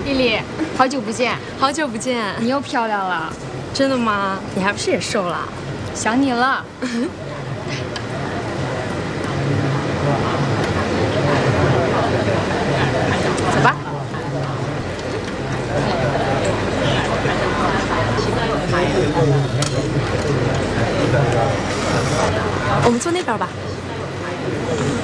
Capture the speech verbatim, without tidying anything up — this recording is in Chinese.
丽丽，好久不见， 好久不见， 你又漂亮了。 真的吗？你还不是也瘦了？ 想你了。走吧。 我们坐那边吧。